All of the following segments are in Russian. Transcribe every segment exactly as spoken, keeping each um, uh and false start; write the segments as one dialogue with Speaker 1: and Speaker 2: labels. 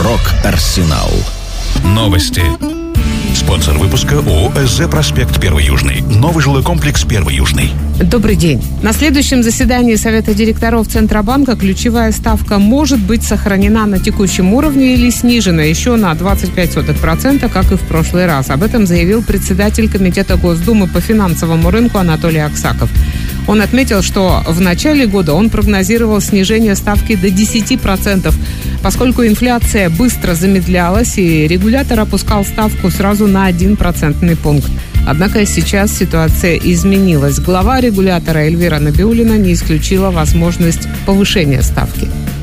Speaker 1: Рок-Арсенал. Новости. Спонсор выпуска ООО «СЗ Проспект Первый Южный». Новый жилой комплекс Первый Южный.
Speaker 2: Добрый день. На следующем заседании Совета директоров Центробанка ключевая ставка может быть сохранена на текущем уровне или снижена еще на двадцать пять сотых процента, как и в прошлый раз. Об этом заявил председатель Комитета Госдумы по финансовому рынку Анатолий Аксаков. Он отметил, что в начале года он прогнозировал снижение ставки до десяти процентов, поскольку инфляция быстро замедлялась, и регулятор опускал ставку сразу на один процентный пункт. Однако сейчас ситуация изменилась. Глава регулятора Эльвира Набиуллина не исключила возможность повышения ставки.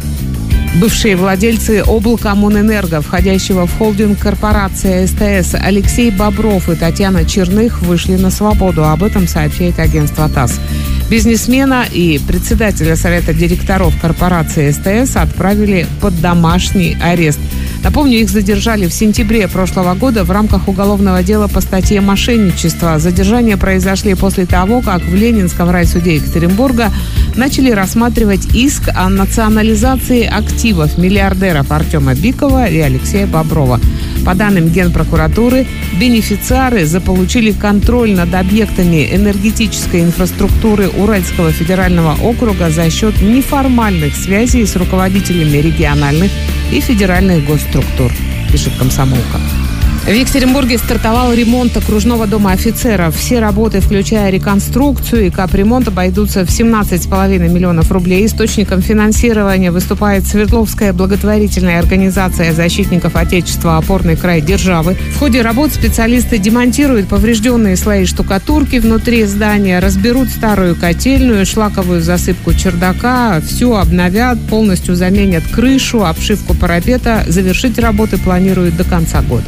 Speaker 2: Бывшие владельцы облкоммунэнерго, входящего в холдинг корпорации СТС, Алексей Бобров и Татьяна Черных вышли на свободу. Об этом сообщает агентство ТАСС. Бизнесмена и председателя совета директоров корпорации СТС отправили под домашний арест. Напомню, их задержали в сентябре прошлого года в рамках уголовного дела по статье «Мошенничество». Задержания произошли после того, как в Ленинском райсуде Екатеринбурга начали рассматривать иск о национализации активов миллиардеров Артема Бикова и Алексея Боброва. По данным Генпрокуратуры, бенефициары заполучили контроль над объектами энергетической инфраструктуры Уральского федерального округа за счет неформальных связей с руководителями региональных и федеральных госструктур, пишет «Комсомолка». В Екатеринбурге стартовал ремонт окружного дома офицеров. Все работы, включая реконструкцию и капремонт, обойдутся в семнадцать с половиной миллионов рублей. Источником финансирования выступает Свердловская благотворительная организация защитников Отечества «Опорный край Державы». В ходе работ специалисты демонтируют поврежденные слои штукатурки внутри здания, разберут старую котельную, шлаковую засыпку чердака, все обновят, полностью заменят крышу, обшивку парапета. Завершить работы планируют до конца года.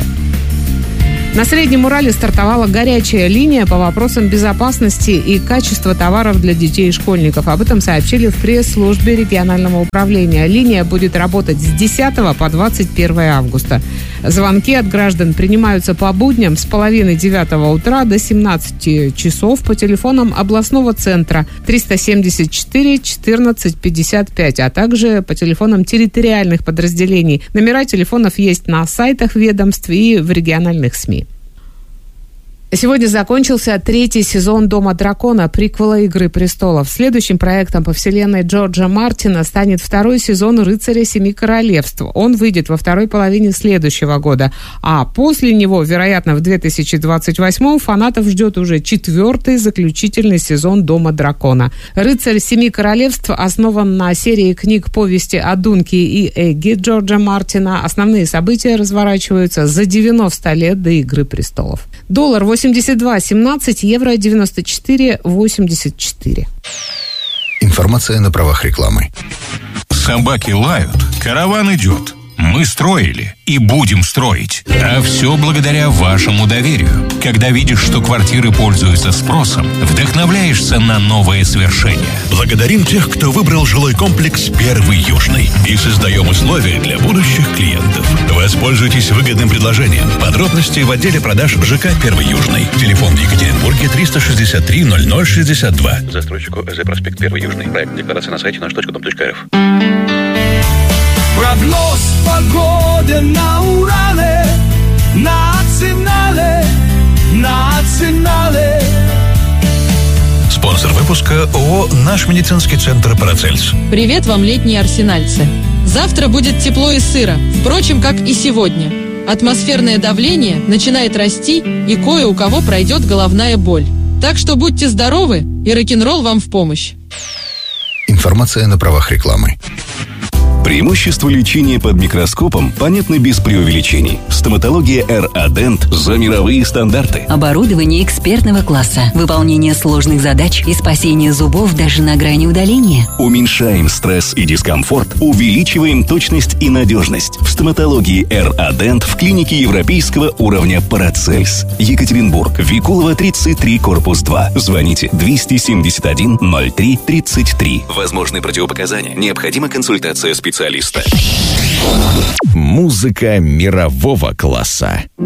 Speaker 2: На Среднем Урале стартовала горячая линия по вопросам безопасности и качества товаров для детей и школьников. Об этом сообщили в пресс-службе регионального управления. Линия будет работать с десятого по двадцать первое августа. Звонки от граждан принимаются по будням с половины девятого утра до семнадцати часов по телефонам областного центра триста семьдесят четыре четырнадцать пятьдесят пять, а также по телефонам территориальных подразделений. Номера телефонов есть на сайтах ведомств и в региональных СМИ. Сегодня закончился третий сезон «Дома дракона», приквела «Игры престолов». Следующим проектом по вселенной Джорджа Мартина станет второй сезон «Рыцаря Семи Королевств». Он выйдет во второй половине следующего года. А после него, вероятно, в две тысячи двадцать восьмом фанатов ждет уже четвертый заключительный сезон «Дома дракона». «Рыцарь Семи Королевств» основан на серии книг повести о Дунке и Эгги Джорджа Мартина. Основные события разворачиваются за девяносто лет до «Игры престолов». Доллар восемьдесят два семнадцать, евро девяносто четыре восемьдесят четыре.
Speaker 1: Информация на правах рекламы.
Speaker 3: Собаки лают, караван идет. Мы строили и будем строить. А все благодаря вашему доверию. Когда видишь, что квартиры пользуются спросом, вдохновляешься на новые свершения.
Speaker 4: Благодарим тех, кто выбрал жилой комплекс «Первый Южный». И создаем условия для будущих клиентов. Воспользуйтесь выгодным предложением. Подробности в отделе продаж ЖК «Первый Южный». Телефон в Екатеринбурге триста шестьдесят три ноль ноль шестьдесят два. Застройщику СЗ Проспект Первый Южный. Проект декларации на сайте наш точка ком точка эр эф.
Speaker 5: Прогноз погоды на Урале, национале, национале.
Speaker 4: Спонсор выпуска ООО «Наш медицинский центр Парацельс».
Speaker 6: Привет вам, летние арсенальцы. Завтра будет тепло и сыро, впрочем, как и сегодня. Атмосферное давление начинает расти, и кое у кого пройдет головная боль. Так что будьте здоровы, и рок-н-ролл вам в помощь.
Speaker 1: Информация на правах рекламы.
Speaker 7: Преимущества лечения под микроскопом понятны без преувеличений. Стоматология эр а Dent за мировые стандарты.
Speaker 8: Оборудование экспертного класса, выполнение сложных задач и спасение зубов даже на грани удаления.
Speaker 7: Уменьшаем стресс и дискомфорт, увеличиваем точность и надежность. В стоматологии эр а Dent в клинике европейского уровня Парацельс. Екатеринбург, Викулова, тридцать три, корпус два. Звоните двести семьдесят один ноль три тридцать три. Возможны противопоказания. Необходима консультация специалиста.
Speaker 1: Музыка мирового класса.